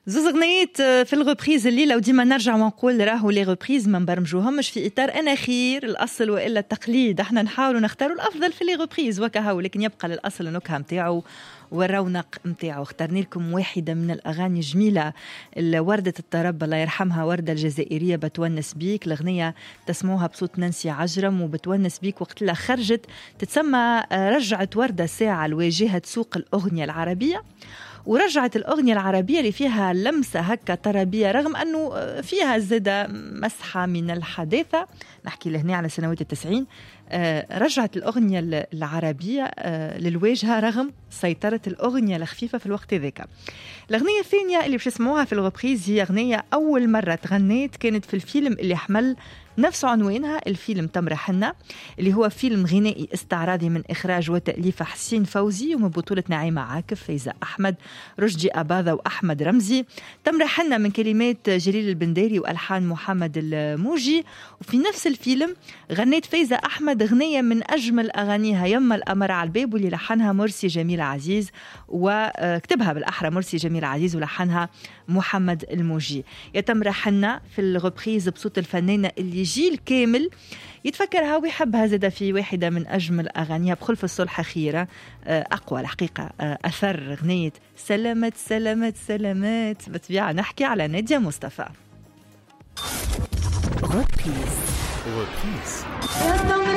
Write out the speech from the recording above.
زوز غنيات في الغبريز الليلة، وديما نرجع ونقول راهو لي غبريز ما نبرمجوهمش في إطار أنا خير الأصل وإلا التقليد. احنا نحاولوا نختاروا الأفضل في لي غبريز وكهو، لكن يبقى للأصل النكهة متاعو والرونق متاعو. اخترنا لكم واحدة من الأغاني الجميلة، وردة الطرب الله يرحمها، وردة الجزائرية، بتونس بيك. الأغنية تسموها بصوت نانسي عجرم، وبتونس بيك وقت لا خرجت تتسمى رجعت وردة ساعة لواجهة سوق الأغنية العربية. ورجعت الأغنية العربية اللي فيها لمسة هكا طربية، رغم أنه فيها زادة مسحة من الحداثة، نحكي لهنا على سنوات التسعين. رجعت الأغنية العربية للواجهة رغم سيطرة الأغنية الخفيفة في الوقت ذاك. الأغنية الثانية اللي باش تسمعوها في الغبريز هي أغنية أول مرة تغنيت كانت في الفيلم اللي حمل نفس عنوانها، الفيلم تمر حنة، اللي هو فيلم غنائي استعراضي من إخراج وتأليف حسين فوزي ومن بطولة نعيمة عاكف، فايزة أحمد، رشدي أباظة وأحمد رمزي. تمر حنة من كلمات جليل البنداري وألحان محمد الموجي. وفي نفس الفيلم غنيت فايزة أحمد غنية من أجمل أغانيها، يما الأمر على الباب، واللي لحنها مرسي جميل عزيز وكتبها بالأحرى مرسي جميل عزيز ولحنها محمد الموجي. يا تمر حنة في الغبريز بصوت الفنانة اللي جيل كامل يتفكرها ويحبها زادة في واحدة من أجمل أغانيها بخلف الصلح خيرة، أقوى الحقيقة أثر غنية سلامات سلامات سلامات. بطبيعة نحكي على نادية مصطفى. غبريز